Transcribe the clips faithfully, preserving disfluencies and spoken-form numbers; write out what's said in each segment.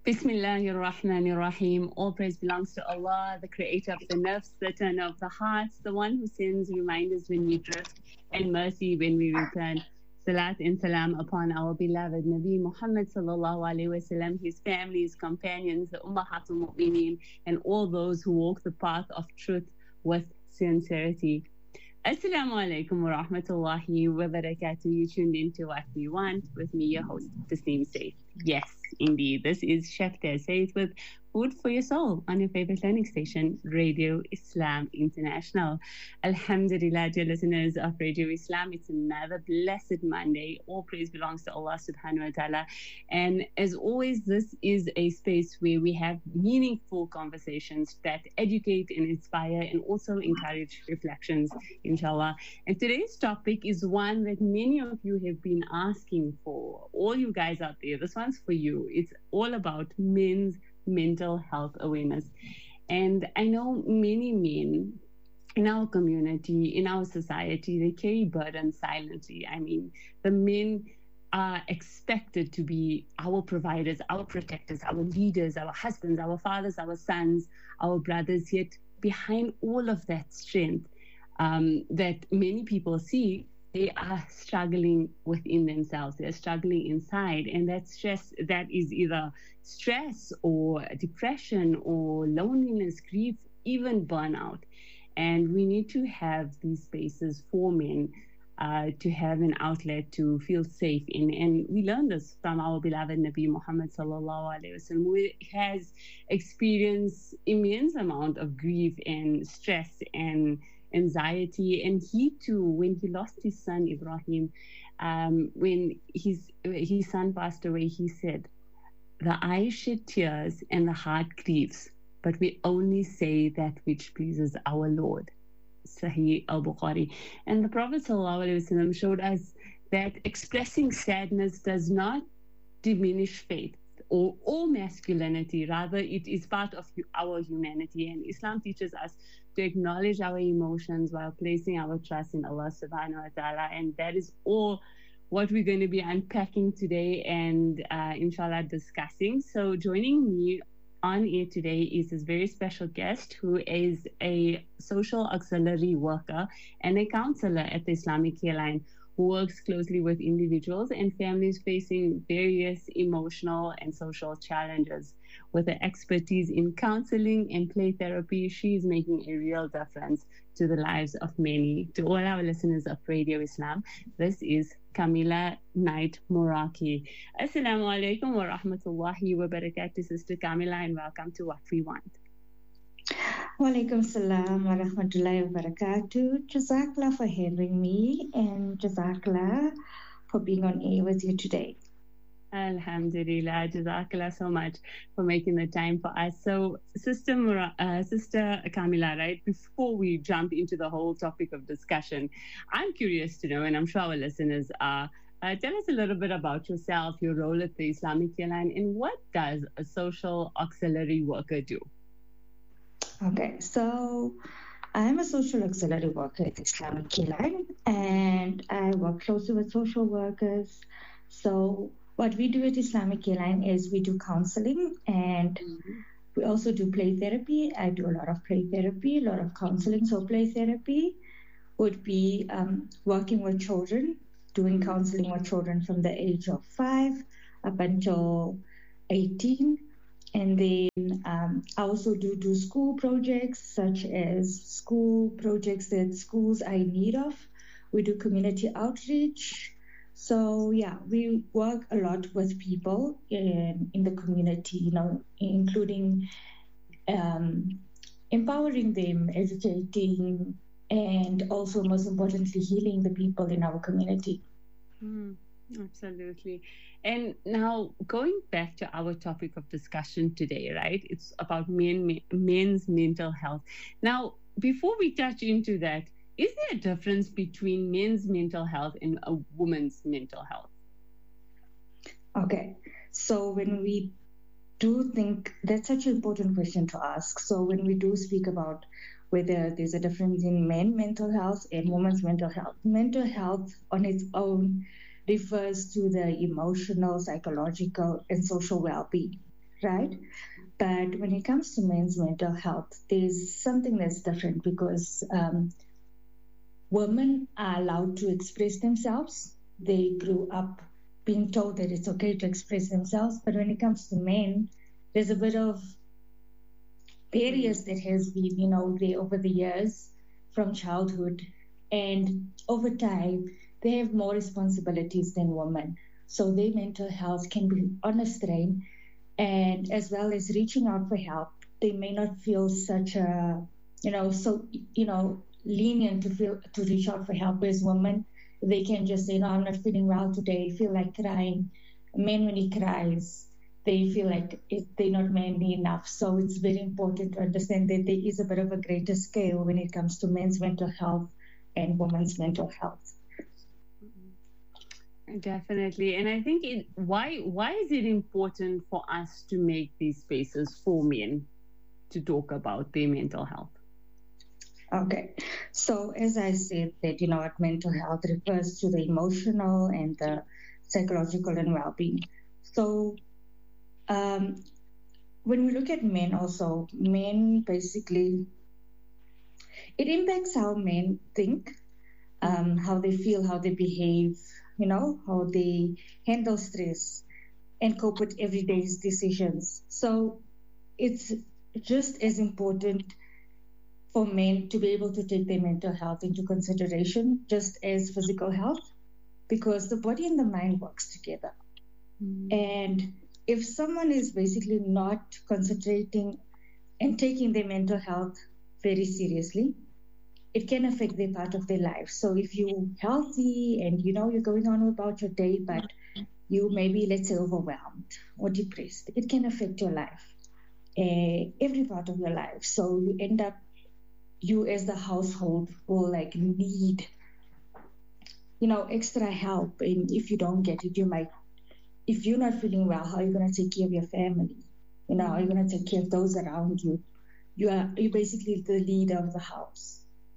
Bismillahir Rahmanir Rahim. All praise belongs to Allah, the creator of the nafs, the turner of the hearts, the one who sends reminders when we drift and mercy when we return. Salat and salam upon our beloved Nabi Muhammad sallallahu alaihi wasallam, his family, his companions, the Ummahatul Mu'mineen, and all those who walk the path of truth with sincerity. Assalamu alaikum wa rahmatullahi wa barakatuh. You tuned into What We Want with me, your host, Tasneem Saif. Yes, indeed, this is Chef Saif with Food for Your Soul on your favorite learning station, Radio Islam International. Alhamdulillah, dear listeners of Radio Islam, it's another blessed Monday. All praise belongs to Allah subhanahu wa ta'ala. And as always, this is a space where we have meaningful conversations that educate and inspire and also encourage reflections, inshallah. And today's topic is one that many of you have been asking for. All you guys out there, this one's for you. It's all about men's mental health awareness. And I know many men in our community, in our society, they carry burden silently. I mean, the men are expected to be our providers, our protectors, our leaders, our husbands, our fathers, our sons, our brothers. Yet behind all of that strength um, that many people see, they are struggling within themselves. They're struggling inside. And that stress, that is either stress or depression or loneliness, grief, even burnout. And we need to have these spaces for men uh, to have an outlet to feel safe in. And we learn this from our beloved Nabi Muhammad sallallahu alaihi wasallam, who has experienced immense amount of grief and stress and anxiety. And he too, when he lost his son Ibrahim, um, when his his son passed away, he said, "The eyes shed tears and the heart grieves, but we only say that which pleases our Lord." Sahih al-Bukhari. And the Prophet ﷺ showed us that expressing sadness does not diminish faith or, or masculinity. Rather, it is part of our humanity. And Islam teaches us to acknowledge our emotions while placing our trust in Allah subhanahu wa ta'ala. And that is all what we're going to be unpacking today and uh, inshallah discussing. So joining me on air today is this very special guest who is a social auxiliary worker and a counselor at the Islamic Care Line, who works closely with individuals and families facing various emotional and social challenges. With her expertise in counseling and play therapy, she is making a real difference to the lives of many. To all our listeners of Radio Islam, this is Kamila Knight Moraki. Assalamu alaikum wa rahmatullahi wa barakatuh, Sister Kamila, and welcome to What We Want. Wa alaikum salam wa rahmatullahi wa barakatuh. Jazakallah for having me, and Jazakallah for being on air with you today. Alhamdulillah, Jazakallah so much for making the time for us. So, Sister Mura, uh, Sister Kamila, right, before we jump into the whole topic of discussion, I'm curious to know, and I'm sure our listeners are, uh, tell us a little bit about yourself, your role at the Islamic Care Line, and what does a social auxiliary worker do? Okay, so I'm a social auxiliary worker at the Islamic Care Line, and I work closely with social workers. So what we do at Islamic Care Line is we do counseling, and mm-hmm. we also do play therapy. I do a lot of play therapy, a lot of counseling. So play therapy would be um, working with children, doing counseling with children from the age of five up until eighteen. And then um, I also do do school projects, such as school projects that schools are in need of. We do community outreach. So yeah, we work a lot with people in, in the community, you know, including um, empowering them, educating, and also most importantly, healing the people in our community. Mm, absolutely. And now going back to our topic of discussion today, right? It's about men, men's mental health. Now, before we touch into that, is there a difference between men's mental health and a woman's mental health? Okay, so when we do think, that's such an important question to ask. So when we do speak about whether there's a difference in men's mental health and women's mental health, mental health on its own refers to the emotional, psychological, and social well-being. right? But when it comes to men's mental health, there's something that's different because um, women are allowed to express themselves. They grew up being told that it's okay to express themselves. But when it comes to men, there's a bit of barriers that has been, you know, there over the years from childhood. And over time, they have more responsibilities than women. So their mental health can be on a strain. And as well as reaching out for help, they may not feel such a, you know, so, you know, lenient to feel to reach out for help. As women, they can just say, no, I'm not feeling well today, feel like crying. Men, when he cries, they feel like it, they're not manly enough. So it's very important to understand that there is a bit of a greater scale when it comes to men's mental health and women's mental health. Definitely. And I think it, why why is it important for us to make these spaces for men to talk about their mental health? Okay, so as I said that, you know, what mental health refers to the emotional and the psychological and well-being. So um, when we look at men also, men basically, it impacts how men think, um, how they feel, how they behave, you know, how they handle stress and cope with everyday decisions. So it's just as important for men to be able to take their mental health into consideration, just as physical health, because the body and the mind works together. Mm. And if someone is basically not concentrating and taking their mental health very seriously, it can affect their part of their life. So if you're healthy and you know you're going on about your day, but you may be, let's say, overwhelmed or depressed, it can affect your life, uh, every part of your life. So you end up, you as the household will like need, you know, extra help. And if you don't get it, you might, if you're not feeling well, how are you going to take care of your family? You know, how are you going to take care of those around you? You are, you're basically the leader of the house.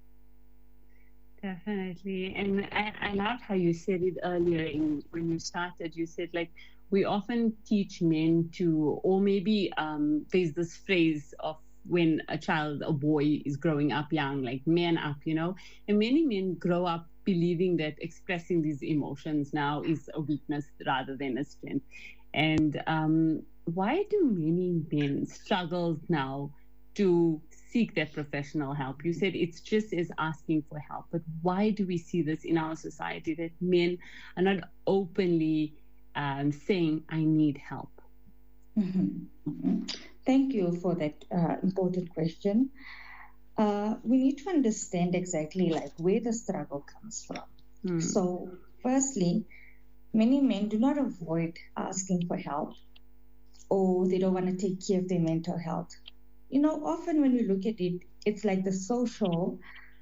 Definitely. And I, I loved how you said it earlier in, when you started. You said, like, we often teach men to, or maybe um, there's this phrase of when a child, a boy is growing up young, like man up, you know, and many men grow up believing that expressing these emotions now is a weakness rather than a strength. And um, why do many men struggle now to seek that professional help? You said it's just as asking for help, but why do we see this in our society that men are not openly um, saying, I need help? Mm-hmm. Mm-hmm. Thank you for that uh, important question. Uh, we need to understand exactly like where the struggle comes from. Mm. So firstly, many men do not avoid asking for help, or they don't want to take care of their mental health. You know, often when we look at it, it's like the social,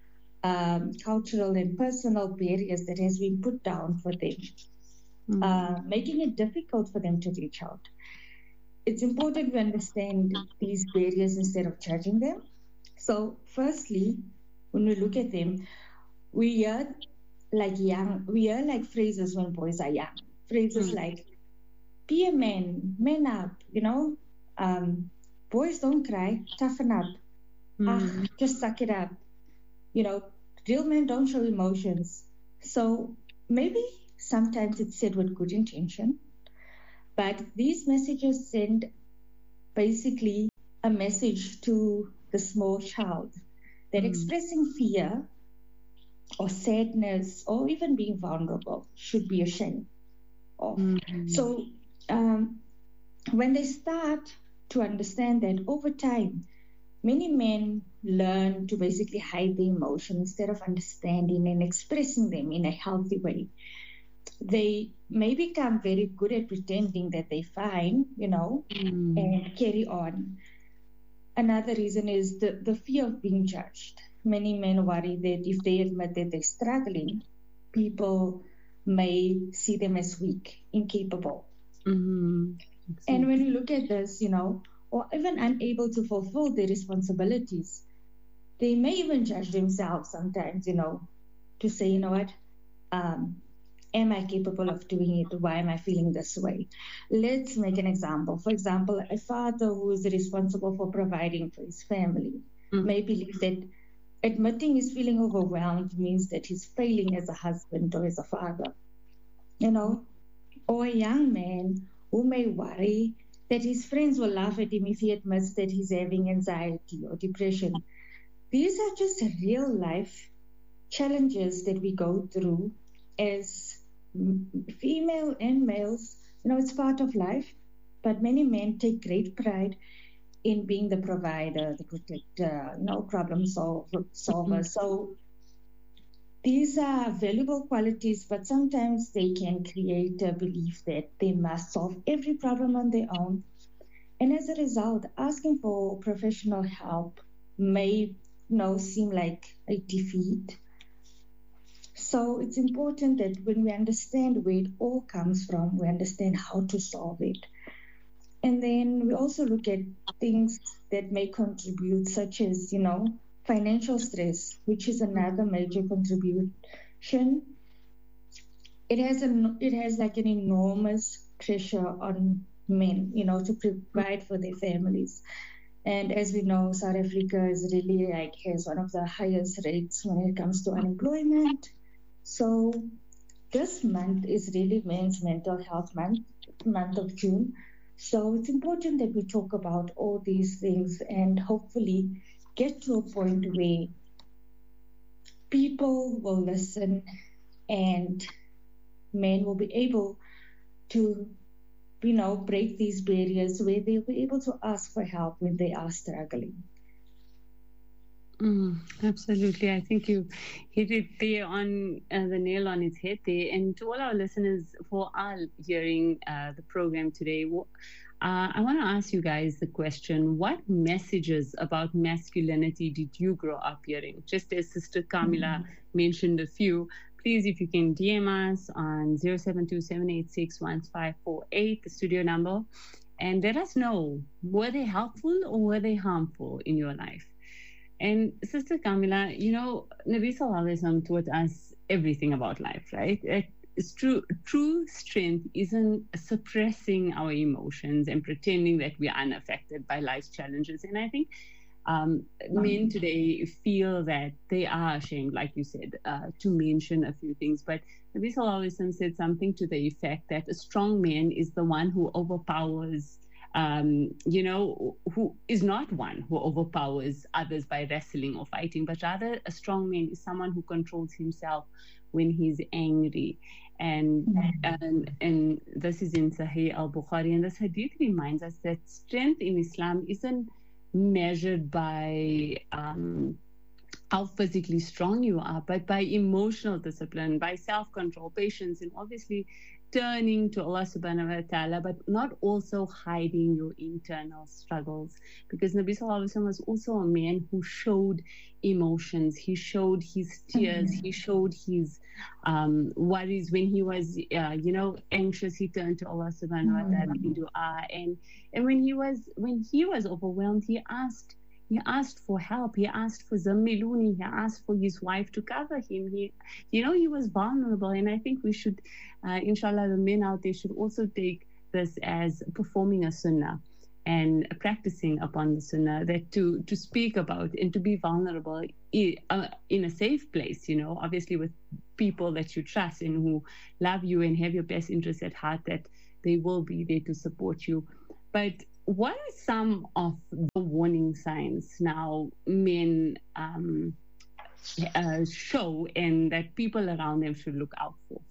um, cultural, and personal barriers that has been put down for them, mm. uh, making it difficult for them to reach out. It's important to understand these barriers instead of judging them. So, firstly, when we look at them, we hear like young, we hear like phrases when boys are young. Phrases mm. like, be a man, man up, you know, um, boys don't cry, toughen up. Mm. Ah, just suck it up. You know, real men don't show emotions. So maybe sometimes it's said with good intention, but these messages send basically a message to the small child that mm. expressing fear or sadness or even being vulnerable should be a shame of. Mm. So um, when they start to understand that over time, many men learn to basically hide their emotions instead of understanding and expressing them in a healthy way. They may become very good at pretending that they're fine, you know, mm. and carry on. Another reason is the, the fear of being judged. Many men worry that if they admit that they're struggling, people may see them as weak, incapable. Mm-hmm. And when you look at this, you know, or even unable to fulfill their responsibilities, they may even judge themselves sometimes, you know, to say, you know what, um, am I capable of doing it? Why am I feeling this way? Let's make an example. For example, a father who is responsible for providing for his family mm. may believe that admitting he's feeling overwhelmed means that he's failing as a husband or as a father, you know, or a young man who may worry that his friends will laugh at him if he admits that he's having anxiety or depression. These are just real life challenges that we go through as female and males. You know, it's part of life, but many men take great pride in being the provider, the protector, you know, problem solver. solver. So these are valuable qualities, but sometimes they can create a belief that they must solve every problem on their own. And as a result, asking for professional help may, you know, seem like a defeat. So it's important that when we understand where it all comes from, we understand how to solve it. And then we also look at things that may contribute, such as, you know, financial stress, which is another major contribution. It has a, it has like an enormous pressure on men, you know, to provide for their families. And as we know, South Africa is really like has one of the highest rates when it comes to unemployment. So this month is really Men's Mental Health Month, month of June. So it's important that we talk about all these things and hopefully get to a point where people will listen and men will be able to, you know, break these barriers where they'll be able to ask for help when they are struggling. Mm, absolutely. I think you hit it there on uh, the nail on its head there. And to all our listeners who are hearing uh, the program today, uh, I want to ask you guys the question, what messages about masculinity did you grow up hearing? Just as Sister Kamila mm-hmm. mentioned a few, please, if you can D M us on zero seven two, seven eight six, one five four eight, the studio number, and let us know, were they helpful or were they harmful in your life? And Sister Kamila, you know, Nabi Sallallahu Alaihi Wasallam taught us everything about life, right? It's true. True strength isn't suppressing our emotions and pretending that we are unaffected by life's challenges. And I think um, men today feel that they are ashamed, like you said, uh, to mention a few things. But Nabi Sallallahu Alaihi Wasallam said something to the effect that a strong man is the one who overpowers Um, you know, who is not one who overpowers others by wrestling or fighting, but rather a strong man is someone who controls himself when he's angry. And, mm-hmm. and, and this is in Sahih al-Bukhari. And this hadith reminds us that strength in Islam isn't measured by um, how physically strong you are, but by emotional discipline, by self-control, patience, and obviously turning to Allah subhanahu wa ta'ala, but not also hiding your internal struggles. Because Nabi Sallallahu Alaihi Wasallam was also a man who showed emotions. He showed his tears. Mm-hmm. He showed his um, worries. When he was, uh, you know, anxious, he turned to Allah subhanahu wa ta'ala in dua. And, and when he was, when he was overwhelmed, he asked He asked for help. He asked for Zammiluni. He asked for his wife to cover him. He, you know, he was vulnerable. And I think we should, uh, inshallah, the men out there should also take this as performing a sunnah and practicing upon the sunnah, that to, to speak about and to be vulnerable in a safe place, you know, obviously with people that you trust and who love you and have your best interests at heart, that they will be there to support you. But what are some of the warning signs now men um, uh, show and that people around them should look out for?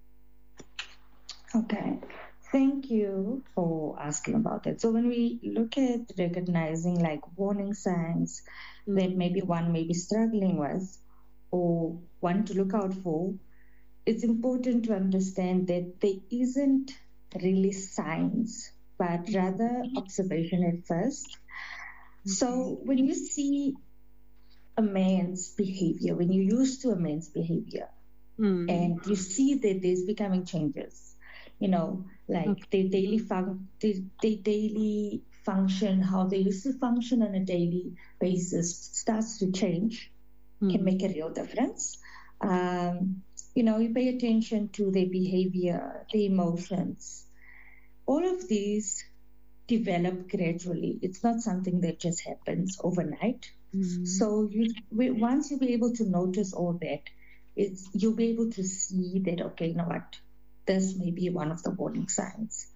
Okay, thank you for asking about that. So when we look at recognizing like warning signs mm-hmm. that maybe one may be struggling with or one to look out for, it's important to understand that there isn't really signs, but rather observation at first. So when you see a man's behavior, when you're used to a man's behavior, mm. and you see that there's becoming changes, you know, like okay. their daily fun- their, their daily function, how they used to function on a daily basis starts to change, mm. can make a real difference. Um, you know, you pay attention to their behavior, their emotions. All of these develop gradually. It's not something that just happens overnight. Mm-hmm. So you, once you'll be able to notice all that, it's you'll be able to see that, okay, you know what, this may be one of the warning signs.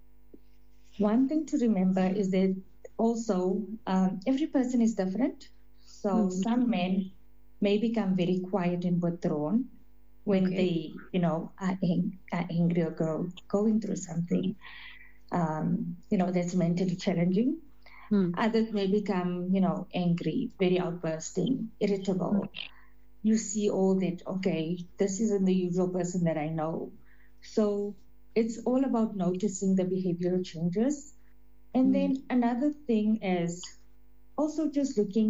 One thing to remember is that also um, every person is different. So mm-hmm. some men may become very quiet and withdrawn when okay. they, you know, are, ang- are angry or go, going through something, um, you know, that's mentally challenging. Hmm. Others may become, you know, angry, very outbursting, irritable. Hmm. You see all that, okay, this isn't the usual person that I know. So it's all about noticing the behavioral changes. And hmm. then another thing is also just looking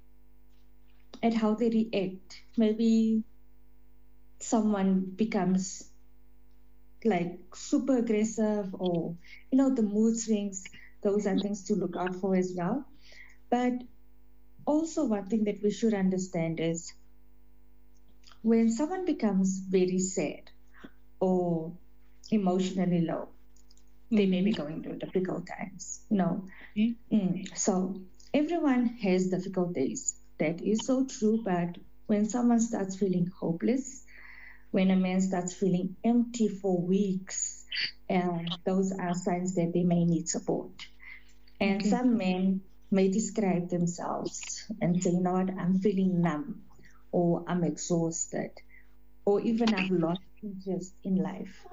at how they react. Maybe someone becomes like super aggressive, or, you know, the mood swings. Those are things to look out for as well. But also one thing that we should understand is when someone becomes very sad or emotionally low, mm-hmm. they may be going through difficult times, you know. Mm-hmm. Mm. So everyone has difficult days. That is so true. But when someone starts feeling hopeless, when a man starts feeling empty for weeks, um, those are signs that they may need support. And okay. some men may describe themselves and say, you know what, I'm feeling numb, or I'm exhausted, or even I've lost interest in life.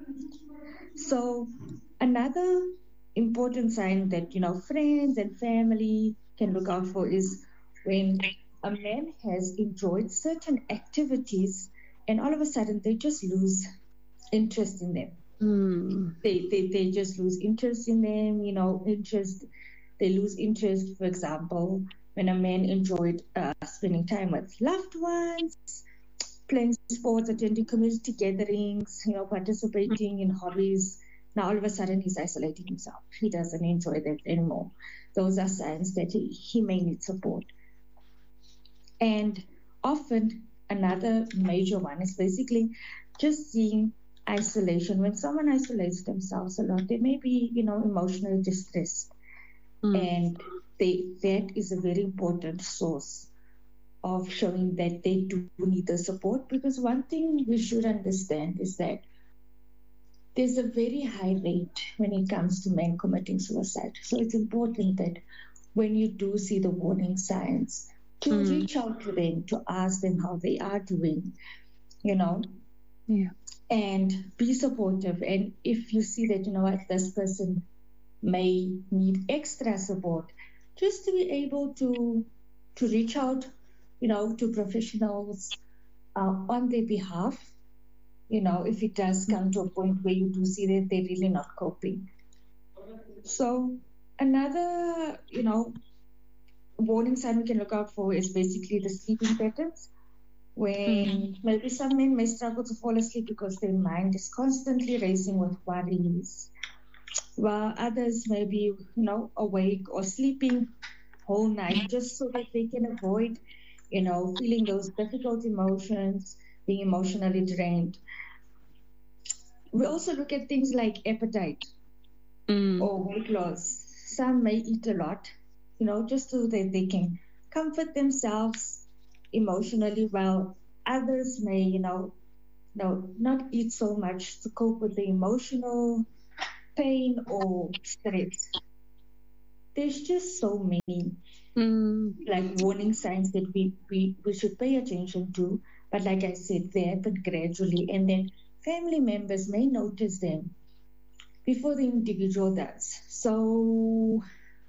So another important sign that, you know, friends and family can look out for is when a man has enjoyed certain activities and all of a sudden they just lose interest in them. Mm. They, they they just lose interest in them, you know, interest. They lose interest, for example, when a man enjoyed uh, spending time with loved ones, playing sports, attending community gatherings, you know, participating in hobbies. Now all of a sudden he's isolating himself. He doesn't enjoy that anymore. Those are signs that he, he may need support. And often another major one is basically just seeing isolation. When someone isolates themselves a lot, they may be, you know, emotionally distressed. Mm. And they that is a very important source of showing that they do need the support. Because one thing we should understand is that there's a very high rate when it comes to men committing suicide. So it's important that when you do see the warning signs, to mm. reach out to them, to ask them how they are doing, you know. Yeah. And be supportive. And if you see that, you know what, this person may need extra support, just to be able to to reach out, you know, to professionals uh, on their behalf, you know, if it does come to a point where you do see that they're really not coping. So another, you know, warning sign we can look out for is basically the sleeping patterns. When mm-hmm. maybe some men may struggle to fall asleep because their mind is constantly racing with worries, while others may be, you know, awake or sleeping whole night just so that they can avoid, you know, feeling those difficult emotions, being emotionally drained. We also look at things like appetite mm. or weight loss. Some may eat a lot, you know, just so that they can comfort themselves emotionally, while others may, you know, no, not eat so much to cope with the emotional pain or stress. There's just so many mm. like warning signs that we, we, we should pay attention to. But like I said, they happen gradually, and then family members may notice them before the individual does. So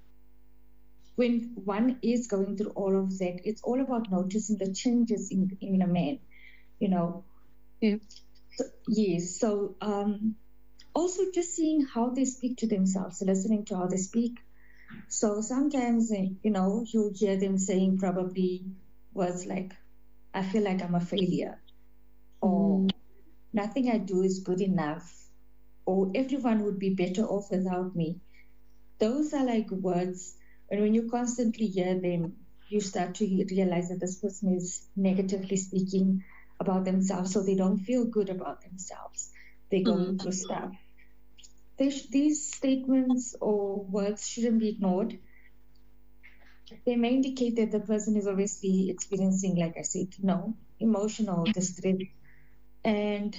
when one is going through all of that, it's all about noticing the changes in, in a man, you know. Yeah. So, yes. So um, also just seeing how they speak to themselves, listening to how they speak. So sometimes, you know, you'll hear them saying probably words like, I feel like I'm a failure, or mm. nothing I do is good enough, or everyone would be better off without me. Those are like words. And when you constantly hear them, you start to realize that this person is negatively speaking about themselves, so they don't feel good about themselves. They're going Mm-hmm. through stuff. They sh- these statements or words shouldn't be ignored. They may indicate that the person is obviously experiencing, like I said, you know, emotional distress. And,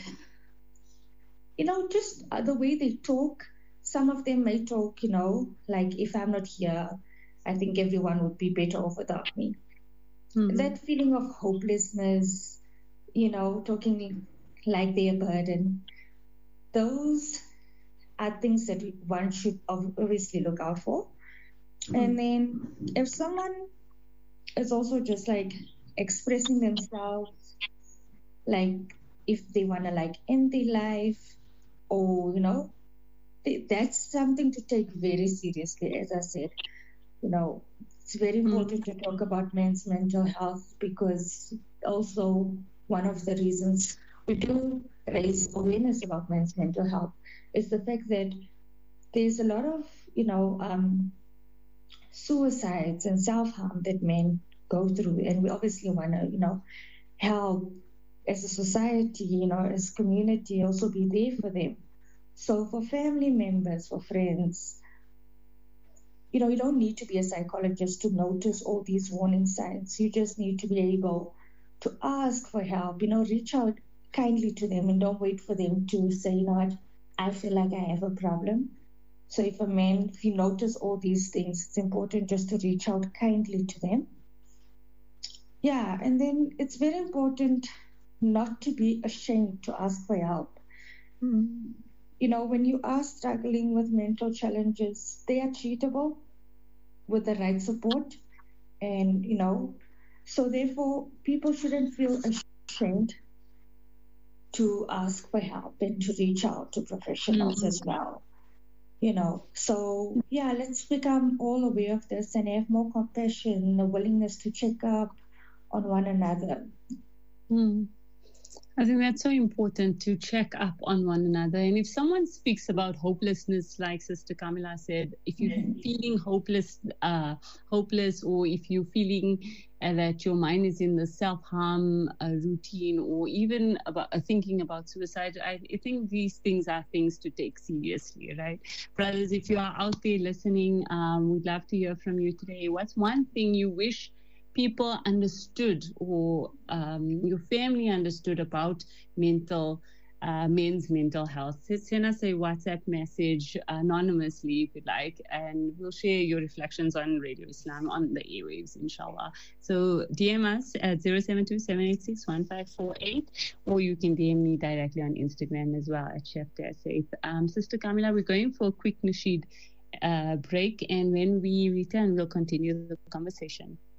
you know, just uh, the way they talk, some of them may talk, you know, like, if I'm not here, I think everyone would be better off without me. Mm-hmm. That feeling of hopelessness, you know, talking like they're a burden, those are things that one should obviously look out for. Mm-hmm. And then if someone is also just like expressing themselves, like if they want to like end their life, or, you know, that's something to take very seriously. As I said, you know, it's very important mm-hmm. to talk about men's mental health, because also one of the reasons we do raise awareness about men's mental health is the fact that there's a lot of, you know, um, suicides and self-harm that men go through. And we obviously want to, you know, help as a society, you know, as a community, also be there for them. So for family members, for friends, you know, you don't need to be a psychologist to notice all these warning signs. You just need to be able to ask for help, you know, reach out kindly to them, and don't wait for them to say, you know what, I feel like I have a problem. So if a man, if you notice all these things, it's important just to reach out kindly to them. Yeah, and then it's very important not to be ashamed to ask for help. Mm-hmm. You know, when you are struggling with mental challenges, they are treatable with the right support. And, you know, so therefore, people shouldn't feel ashamed to ask for help and to reach out to professionals mm-hmm. as well. You know, so yeah, let's become all aware of this and have more compassion, a willingness to check up on one another. Mm. I think that's so important, to check up on one another. And if someone speaks about hopelessness, like Sister Camilla said, if you're mm-hmm. feeling hopeless, uh, hopeless, or if you're feeling uh, that your mind is in the self-harm uh, routine, or even about uh, thinking about suicide, I, I think these things are things to take seriously, right? Brothers, if you are out there listening, um, we'd love to hear from you today. What's one thing you wish people understood, or um, your family understood about mental, uh, men's mental health? Send us a WhatsApp message anonymously if you'd like, and we'll share your reflections on Radio Islam on the airwaves, inshallah. So D M us at zero seven two, seven eight six, one five four eight, or you can D M me directly on Instagram as well at Chef Faith. Um, Sister Camilla, we're going for a quick nasheed uh, break, and when we return, we'll continue the conversation.